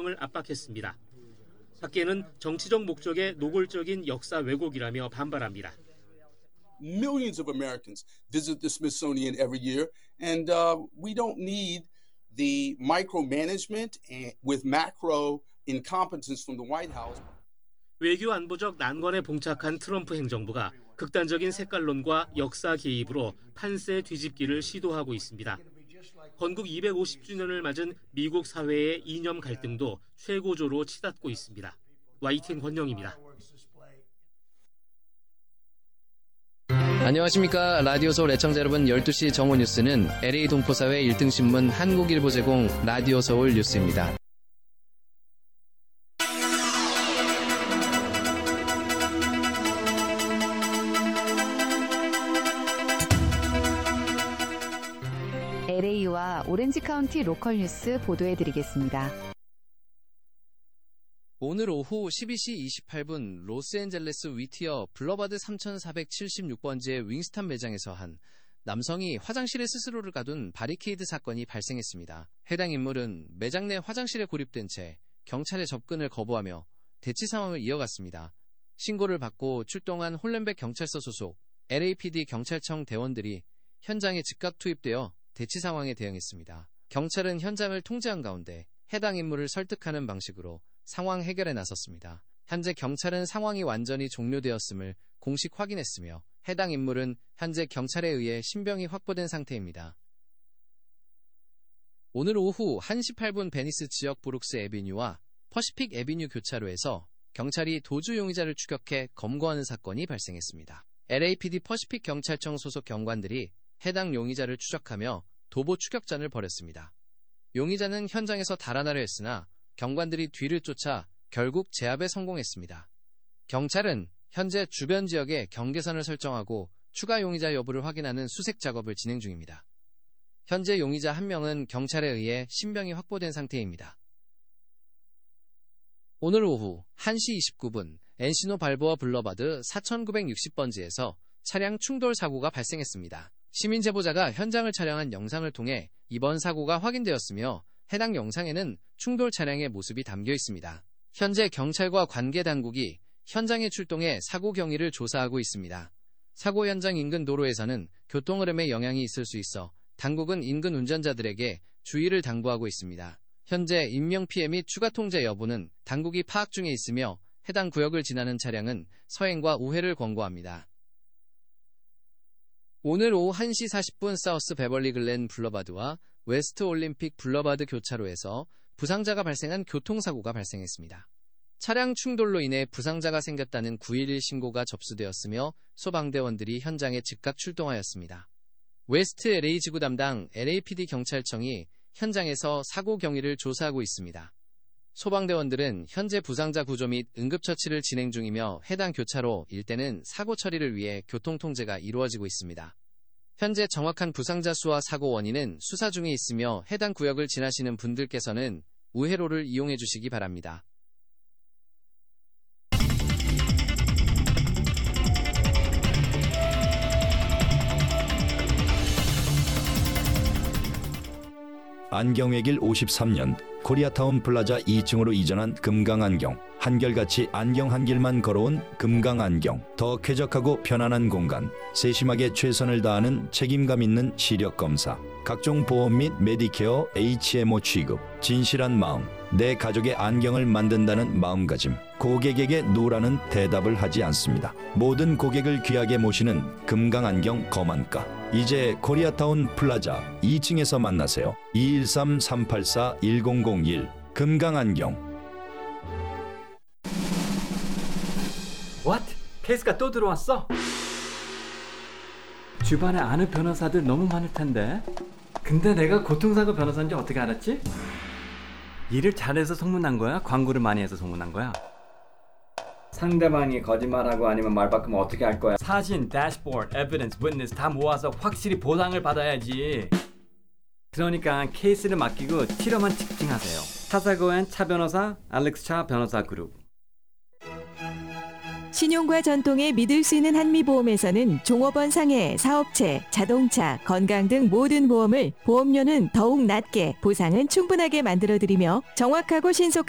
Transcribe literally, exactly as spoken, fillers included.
현장을 압박했습니다. 학계는 정치적 목적의 노골적인 역사 왜곡이라며 반발합니다. Millions of Americans visit the Smithsonian every year, and uh, we don't need the micromanagement and with macro incompetence from the White House. 외교 안보적 난관에 봉착한 트럼프 행정부가 극단적인 색깔론과 역사 개입으로 판세 뒤집기를 시도하고 있습니다. 건국 이백오십 주년을 맞은 미국 사회의 이념 갈등도 최고조로 치닫고 있습니다. 와이티엔 권영입니다. 안녕하십니까. 라디오 서울 애청자 여러분, 열두 시 정오 뉴스는 엘에이 동포사회 일 등 신문 한국일보 제공 라디오 서울 뉴스입니다. 엘에이와 오렌지 카운티 로컬 뉴스 보도해드리겠습니다. 오늘 오후 십이 시 이십팔 분 로스앤젤레스 위티어 블러바드 삼천사백칠십육 번지의 윙스턴 매장에서 한 남성이 화장실에 스스로를 가둔 바리케이드 사건이 발생했습니다. 해당 인물은 매장 내 화장실에 고립된 채 경찰의 접근을 거부하며 대치 상황을 이어갔습니다. 신고를 받고 출동한 홀렌백 경찰서 소속 엘에이피디 경찰청 대원들이 현장에 즉각 투입되어 대치 상황에 대응했습니다. 경찰은 현장을 통제한 가운데 해당 인물을 설득하는 방식으로 상황 해결에 나섰습니다. 현재 경찰은 상황이 완전히 종료되었음을 공식 확인했으며 해당 인물은 현재 경찰에 의해 신병이 확보된 상태입니다. 오늘 오후 한 시 팔 분 베니스 지역 브룩스 애비뉴와 퍼시픽 애비뉴 교차로에서 경찰이 도주 용의자를 추격해 검거하는 사건이 발생했습니다. 엘에이피디 퍼시픽 경찰청 소속 경관들이 해당 용의자를 추적하며 도보 추격전을 벌였습니다. 용의자는 현장에서 달아나려 했으나 경관들이 뒤를 쫓아 결국 제압에 성공했습니다. 경찰은 현재 주변 지역에 경계선을 설정하고 추가 용의자 여부를 확인하는 수색 작업을 진행 중입니다. 현재 용의자 한 명은 경찰에 의해 신병이 확보된 상태입니다. 오늘 오후 한 시 이십구 분 엔시노 발보어 블러바드 사천구백육십 번지에서 차량 충돌 사고가 발생했습니다. 시민 제보자가 현장을 촬영한 영상을 통해 이번 사고가 확인되었으며 해당 영상에는 충돌 차량의 모습이 담겨 있습니다. 현재 경찰과 관계 당국이 현장에 출동해 사고 경위를 조사하고 있습니다. 사고 현장 인근 도로에서는 교통 흐름에 영향이 있을 수 있어 당국은 인근 운전자들에게 주의를 당부하고 있습니다. 현재 인명피해 및 추가 통제 여부는 당국이 파악 중에 있으며 해당 구역을 지나는 차량은 서행과 우회를 권고합니다. 오늘 오후 한 시 사십 분 사우스 베벌리 글렌 블러바드와 웨스트 올림픽 블러바드 교차로에서 부상자가 발생한 교통사고가 발생했습니다. 차량 충돌로 인해 부상자가 생겼다는 구일일 신고가 접수되었으며 소방대원들이 현장에 즉각 출동하였습니다. 웨스트 엘에이 지구 담당 엘에이피디 경찰청이 현장에서 사고 경위를 조사하고 있습니다. 소방대원들은 현재 부상자 구조 및 응급처치를 진행 중이며 해당 교차로 일대는 사고 처리를 위해 교통통제가 이루어지고 있습니다. 현재 정확한 부상자 수와 사고 원인은 수사 중에 있으며 해당 구역을 지나시는 분들께서는 우회로를 이용해 주시기 바랍니다. 안경외길 오십삼 년 코리아타운 플라자 이 층으로 이전한 금강안경. 한결같이 안경 한 길만 걸어온 금강안경. 더 쾌적하고 편안한 공간. 세심하게 최선을 다하는 책임감 있는 시력검사. 각종 보험 및 메디케어 에이치엠오 취급. 진실한 마음. 내 가족의 안경을 만든다는 마음가짐. 고객에게 노라는 대답을 하지 않습니다. 모든 고객을 귀하게 모시는 금강안경 거만가. 이제 코리아타운 플라자 이 층에서 만나세요. 이일삼 삼팔사 일공공일 금강안경. What? 케이스가 또 들어왔어? 주변에 아는 변호사들 너무 많을 텐데. 근데 내가 교통사고 변호사인지 어떻게 알았지? 일을 잘해서 소문난 거야? 광고를 많이 해서 소문난 거야? 상대방이 거짓말하고 아니면 말 바꾸면 어떻게 할 거야? 사진, 대시보드, 에비던스, 위트니스 다 모아서 확실히 보상을 받아야지. 그러니까 케이스를 맡기고 치료만 집중하세요. 타사고엔 차 변호사, 알렉스 차 변호사 그룹. 신용과 전통에 믿을 수 있는 한미보험에서는 종업원 상해, 사업체, 자동차, 건강 등 모든 보험을 보험료는 더욱 낮게, 보상은 충분하게 만들어드리며 정확하고 신속한